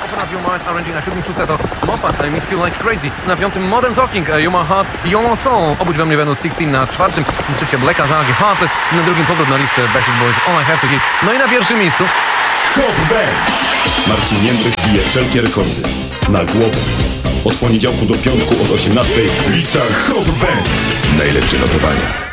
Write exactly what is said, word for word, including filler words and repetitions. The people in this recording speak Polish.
Open Up Your Mind, arranging na siódmym szóste to Moffat, I Miss You Like Crazy. Na piątym Modern Talking, You My Heart, You My Soul. Obudź we mnie będą szesnaście na czwartym. Trzecie Black Azalagi, Heartless. Na drugim powrót na listę Backstreet Boys, All I Have To Give. No i na pierwszym miejscu Hot Bands. Marcin Jędrych bije wszelkie rekordy. Na głowę. Od poniedziałku do piątku od osiemnastej lista Hot Bands. Najlepsze notowania.